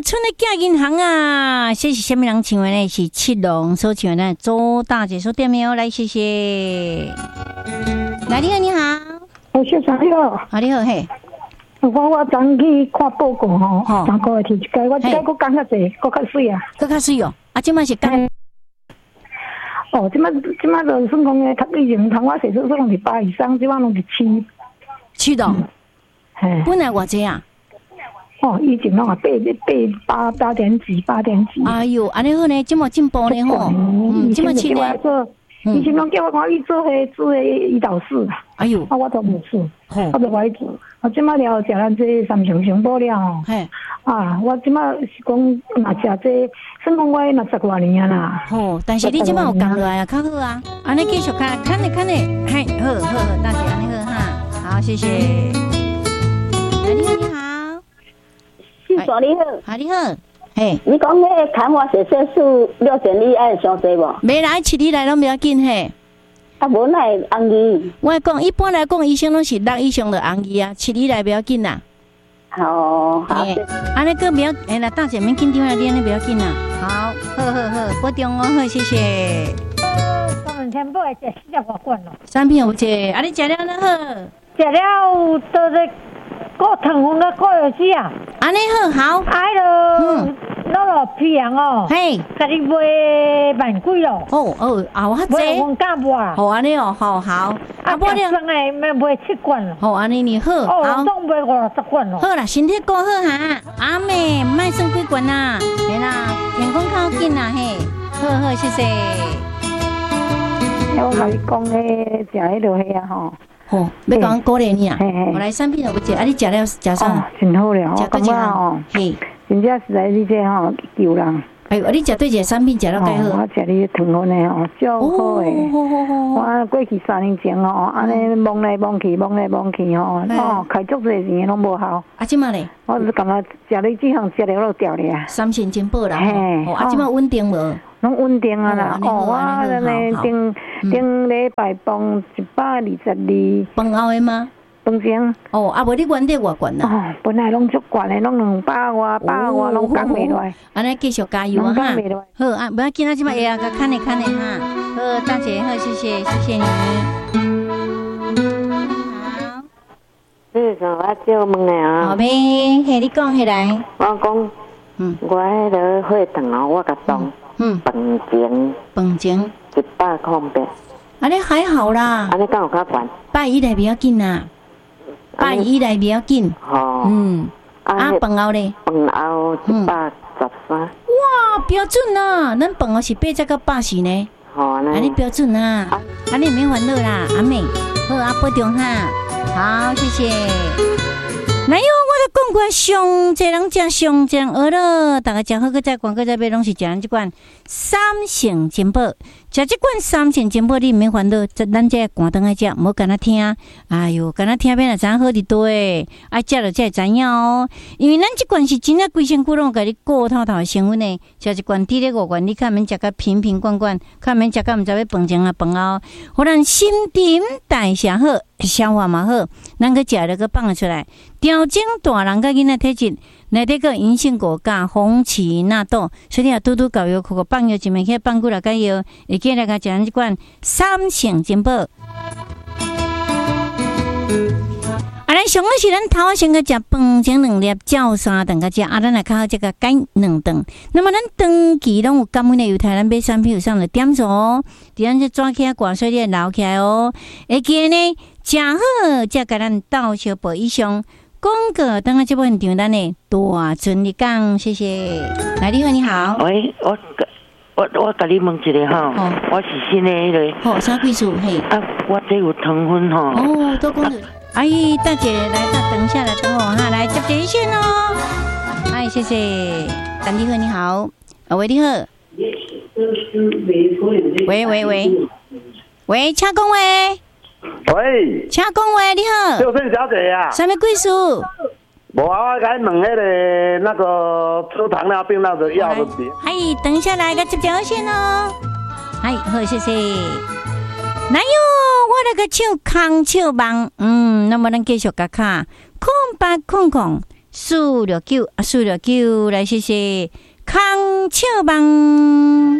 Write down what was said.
村的囝银行啊，这是什么人唱的呢？是七龙所唱的。周大姐说店没有来，谢谢。来，你好，你好， 小长你好， 啊，你好嘿。 我昨去看报告吼，3个月提一届，我这届佫讲较济，佫较水啊， 佫较水哦。啊，即摆是讲哦，即摆就算讲诶，读以前通我写出拢是8以上，即摆拢是7 咯。 嘿， 本来偌济啊？ 哦，以前拢8点几。 哎哟，安尼好呢，即摆进步呢吼。即摆7呢。 以前拢叫我看伊做胰岛素， 哎哟， 我都无做，我都无做。我即摆了食咱这三重上补了吼，我即摆是讲若食这，算讲我60多年啦。 但是你即摆有降落来啊，较好啊。安尼继续看咧，嘿，好，大姐安尼好哈，好，谢谢。你好， 姓左你好， 你好。嘿， 你讲迄个砍花血色素6点2爱伤济无？ 没来，7日来拢不要紧嘿。 啊，无那红字。 我讲一般来讲，医生拢是6以上的红字啊，7日来不要紧啦。 好， 安尼个不要，啦，大姐免紧张啦，你安尼不要紧啦。好，保重哦，好，谢谢。 我们天买食40外罐咯。 产品有这，啊，你食了呢好？ 食了都是过糖分个过药子啊。 安尼好。 哎咯，那皮羊哦， 嘿， 家己卖万几咯。 有较济。 我价卖。 好安尼哦，好。啊， 我了生诶，卖7罐咯。 好安尼你好。 好，总卖50罐咯。 好啦，身体顾好哈，阿妹卖算几罐啦，嘿啦，健康较紧啦嘿。好，谢谢。 我甲你讲诶，食迄落迄啊吼。 要讲鼓励你啊！我来产品都不食，啊，你食了食啥？ 真好了， 食到啥？ 哦，嘿，真正实在你这吼救人。 哎，你食对一个产品食了介好。 我食你糖分的吼，足好诶。我过去3年前吼，安尼摸来摸去吼，开足侪钱拢无效。 啊，即马咧？ 我是感觉食你这项食了都掉咧啊。 3线真宝啦！啊，即马稳定无？ 拢稳定啊啦！我安尼顶礼拜放122。 饭后的吗？ 饭前。 啊，无你原底偌悬啦？ 本来拢足悬的，拢200外，拢降袂落来。 安尼继续加油啊！哈，好啊，不要紧啊，即摆会啊，看咧哈。好，大姐好，谢谢你。好。 我就问你啊。 后面嘿，你讲起来。 我讲，我迄个血糖哦，我甲当。饭前100块呗， 安尼还好啦。 安尼敢有较悬 ？100以内不要紧啦，100以内不要紧。啊，饭后咧？ 饭后113。 哇，标准啊！咱饭后是80到80呢。安尼标准啊，安尼免烦恼啦，阿妹。好啊，保重哈。好，谢谢。哪有我都讲过，上侪人食上侪人学了，大家食好，搁再管，搁再买，拢是食咱即款3成金宝。食即款3成金宝，你毋免烦恼，咱这寒顿爱食，唔好干那听。哎哟，干那听变了，知影好伫倒诶，爱食了才会知影哦。因为咱即款是真正规身躯拢甲你顾透透诶成分诶，食一罐滴咧5罐，你看免食甲瓶瓶罐罐，看免食甲毋知要饭前啊饭后，互咱新陈代谢好，消化嘛好，咱去食了去放出来，调整大人甲囡仔体质。内底个银杏果加红荠纳豆，所以你啊拄搞药，口放药一枚去放几落个药，会记来甲食咱即款3成金宝。咱上好是咱头仔先个食饭前2粒，照3顿个食，咱来较好这个改2顿。那么咱长期拢有感恩的犹太咱买产品有上的点数哦，伫咱这抓起来挂水你留起来哦。会记呢，食好才甲咱到小宝以上。广告等下这部分场咱的大村你讲，谢谢。来，你好，你好。 喂，我甲你问一个哈，我是新的迄个。 啥贵数？嘿。 啊，我这有糖分哈。 都讲了。阿姨，大姐来，等一下来等我哈，来接电线哦。哎，谢谢。你好，你好。喂，你好。喂，请讲喂。 喂， 请讲话，你好， 就是小姐呀。 什么贵数？ 我该问那个吃糖尿病那个药的题。 哎，等一下来个接电线哦。哎，好，谢谢。哪有我那个唱空唱梦，那么咱继续甲卡，空白空空， 469，469，来谢谢康笑棒。